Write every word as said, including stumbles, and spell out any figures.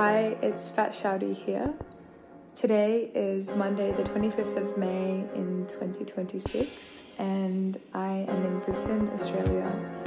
Hi, it's Fat Shouty here. Today is Monday the twenty-fifth of May in twenty twenty-six and I am in Brisbane, Australia.